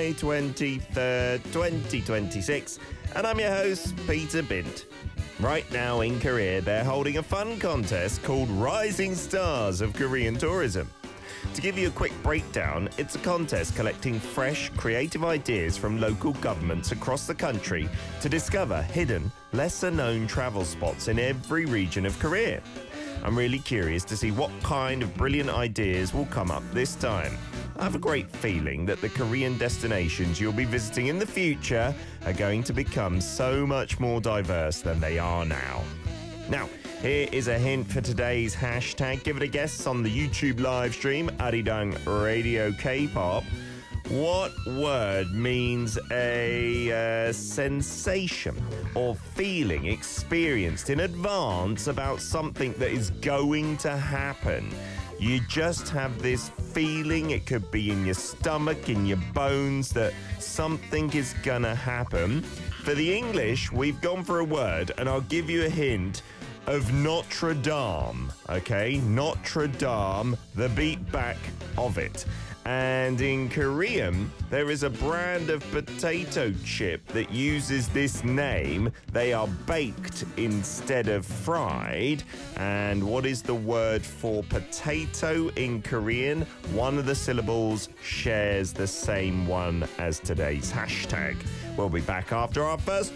July 23rd, 2026, and I'm your host, Peter Bint. Right now in Korea, they're holding a fun contest called Rising Stars of Korean Tourism. To give you a quick breakdown, it's a contest collecting fresh, creative ideas from local governments across the country to discover hidden, lesser-known travel spots in every region of Korea. I'm really curious to see what kind of brilliant ideas will come up this time. I have a great feeling that the Korean destinations you'll be visiting in the future are going to become so much more diverse than they are now. Now, here is a hint for today's hashtag. Give it a guess on the YouTube live stream, Arirang Radio K-pop. What word means a sensation or feeling experienced in advance about something that is going to happen? You just have this feeling, it could be in your stomach, in your bones, that something is gonna happen. For the English, we've gone for a word, and I'll give you a hint of Notre Dame, okay? Notre Dame, the beat back of it. And in Korean, there is a brand of potato chip that uses this name. They are baked instead of fried. And what is the word for potato in Korean? One of the syllables shares the same one as today's hashtag. We'll be back after our first